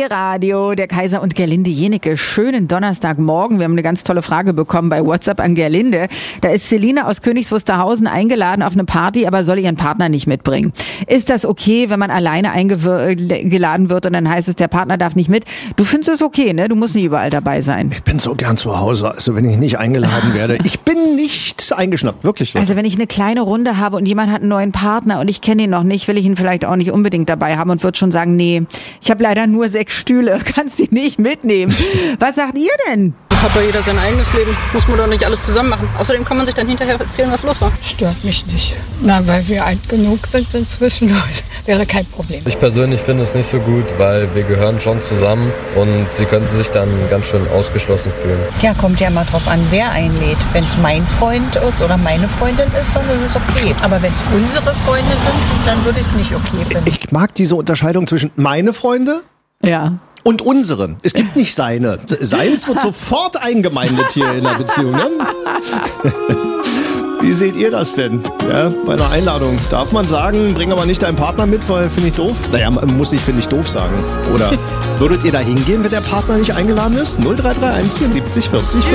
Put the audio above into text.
Radio, der Kaiser und Gerlinde Jenecke. Schönen Donnerstagmorgen. Wir haben eine ganz tolle Frage bekommen bei WhatsApp an Gerlinde. Da ist Selina aus Königs Wusterhausen eingeladen auf eine Party, aber soll ihren Partner nicht mitbringen. Ist das okay, wenn man alleine eingeladen wird und dann heißt es, der Partner darf nicht mit? Du findest es okay, ne? Du musst nicht überall dabei sein. Ich bin so gern zu Hause, also wenn ich nicht eingeladen werde. Ich bin nicht eingeschnappt, wirklich. Leute. Also wenn ich eine kleine Runde habe und jemand hat einen neuen Partner und ich kenne ihn noch nicht, will ich ihn vielleicht auch nicht unbedingt dabei haben und würde schon sagen, nee, ich habe leider nur 6 Stühle, kannst die nicht mitnehmen. Was sagt ihr denn? Hat doch jeder sein eigenes Leben, muss man doch nicht alles zusammen machen. Außerdem kann man sich dann hinterher erzählen, was los war. Stört mich nicht. Na, weil wir alt genug sind inzwischen, wäre kein Problem. Ich persönlich finde es nicht so gut, weil wir gehören schon zusammen und sie könnte sich dann ganz schön ausgeschlossen fühlen. Ja, kommt ja mal drauf an, wer einlädt. Wenn es mein Freund ist oder meine Freundin ist, dann ist es okay. Aber wenn es unsere Freunde sind, dann würde ich es nicht okay finden. Ich mag diese Unterscheidung zwischen meine Freunde und unsere. Es gibt nicht seine. Seins wird sofort eingemeindet hier in der Beziehung. Ne? Wie seht ihr das denn? Ja, bei einer Einladung darf man sagen, bring aber nicht deinen Partner mit, weil finde ich doof. Naja, man muss nicht finde ich doof sagen. Oder würdet ihr da hingehen, wenn der Partner nicht eingeladen ist? 0331 74 40 40.